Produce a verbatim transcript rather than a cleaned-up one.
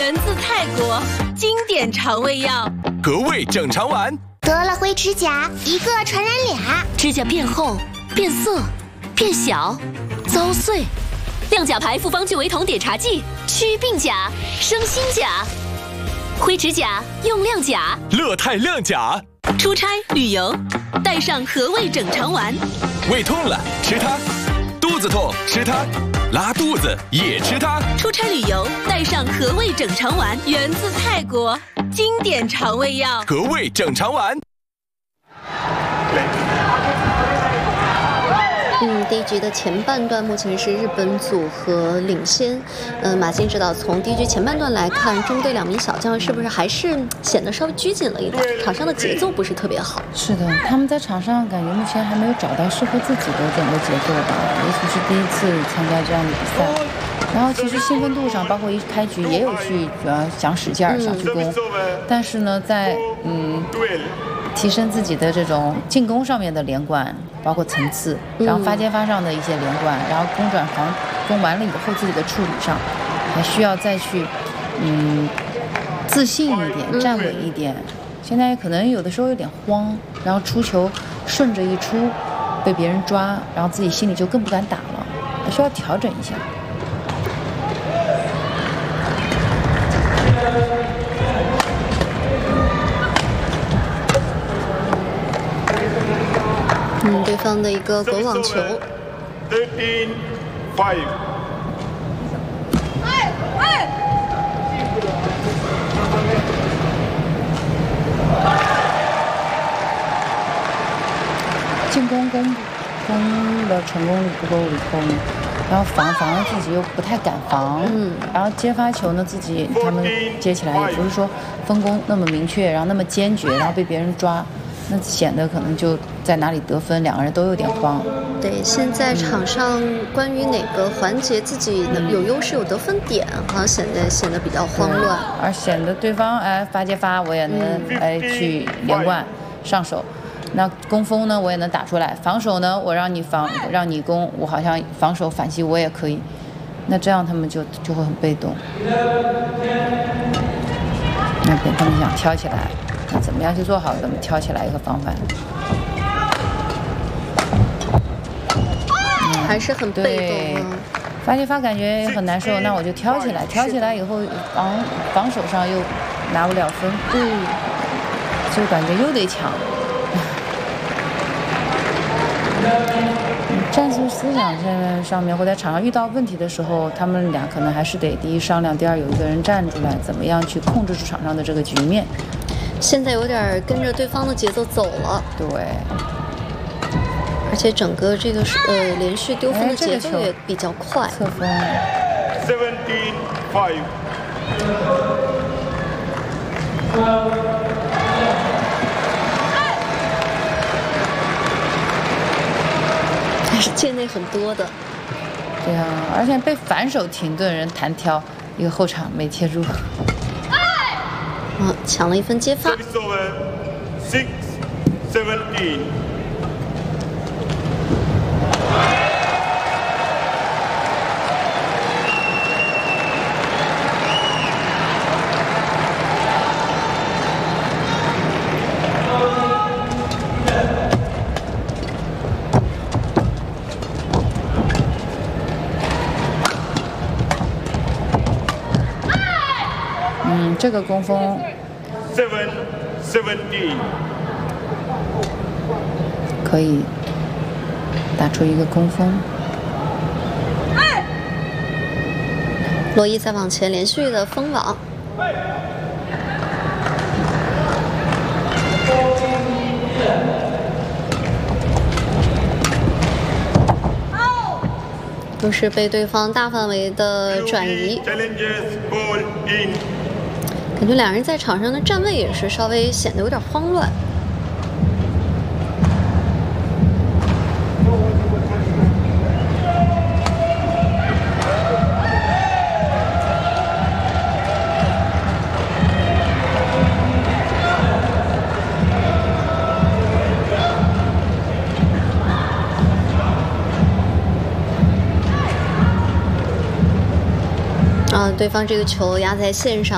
源自泰国，经典肠胃药， 格味整肠丸。 得了灰指甲，一个传染俩， 指甲变厚、变色、变小、遭碎。亮甲牌复方聚维酮碘茶剂，祛病甲，生新甲。灰指甲用亮甲， 乐泰亮甲。 出差旅游，带上和味整肠丸。 胃痛了吃它，肚子痛吃它，拉肚子也吃它。 出差旅游带上和味整肠丸，源自泰国，经典肠胃药， 格味整肠丸。 嗯，第一局的前半段目前是日本组合领先。呃，马欣指导从第一局前半段来看，中队两名小将是不是还是显得稍微拘谨了一点？场上的节奏不是特别好。 是的，他们在场上感觉目前还没有找到适合自己的整个节奏吧，尤其是第一次参加这样的比赛。然后其实兴奋度上，包括一开局也有去主要想使劲儿想去攻，但是呢，在嗯。提升自己的这种进攻上面的连贯，包括层次，然后发接发上的一些连贯，然后攻转防攻完了以后自己的处理上，还需要再去嗯自信一点，站稳一点。现在可能有的时候有点慌，然后出球顺着一出被别人抓，然后自己心里就更不敢打了，还需要调整一下。 嗯，对方的一个滚网球。 进攻攻攻的成功率不够以后呢，然后防防了自己又不太敢防，嗯，然后接发球呢自己他们接起来也不是说分工那么明确，然后那么坚决，然后被别人抓。那显得可能就在哪里得分，两个人都有点慌。 对，现在场上关于哪个环节自己有优势、有得分点，好像显得显得比较慌乱， 而显得对方哎发接发我也能、嗯、哎去连贯上手，那攻锋呢我也能打出来，防守呢我让你防让你攻，我好像防守反击我也可以，那这样他们就就会很被动。那边他们想挑起来。那怎么样去做好怎么挑起来一个防范？ 嗯、还是很被动、啊。 发接发感觉很难受，那我就挑起来，挑起来以后防防守上又拿不了分， 嗯， 就感觉又得抢。战术思想现在上面或在场上遇到问题的时候，他们俩可能还是得第一商量，第二有一个人站出来，怎么样去控制住场上的这个局面。 现在有点跟着对方的节奏走了， 对， 而且整个这个呃连续丢分的节奏也比较快。 侧锋。 seventeen five。 还是界内很多的。 对啊，而且被反手停顿人弹挑，一个后场没贴住。 啊，抢了一分接发。 six seventeen。 嗯，这个攻锋。 seven seventeen。 可以打出一个攻锋。 罗伊再往前连续的封网。都是被对方大范围的转移，感觉两人在场上的站位也是稍微显得有点慌乱。啊，对方这个球压在线上。